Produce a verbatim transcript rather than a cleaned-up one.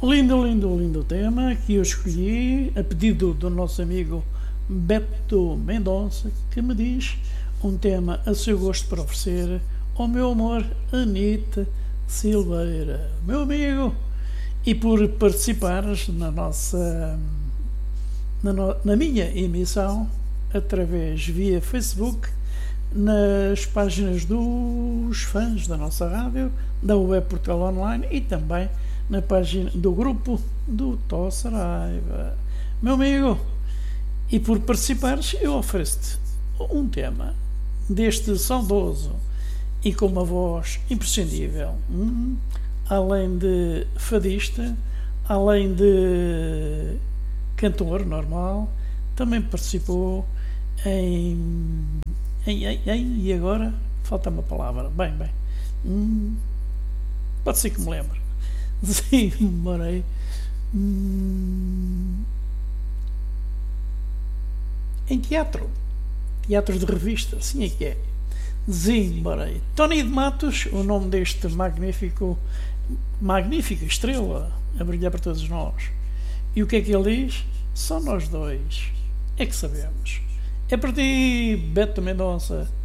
Lindo, lindo, lindo tema que eu escolhi a pedido do nosso amigo Beto Mendonça, que me diz um tema a seu gosto para oferecer ao meu amor Anita Silveira, meu amigo, e por participares na nossa na, no, na minha emissão através via Facebook, nas páginas dos fãs da nossa rádio, da Web Portugal Online e também na página do grupo do Tó Saraiva, meu amigo. E por participares eu ofereço-te um tema deste saudoso e com uma voz imprescindível, hum, além de fadista, além de cantor normal, também participou em, em, em, em e agora falta uma palavra, bem, bem, hum, pode ser que me lembre. Sim, morei hum, em teatro, teatro de revista, assim é que é. Zimbarei. Tony de Matos, o nome deste magnífico, magnífica estrela a brilhar para todos nós. E o que é que ele diz? Só nós dois é que sabemos. É para ti, Beto Mendonça.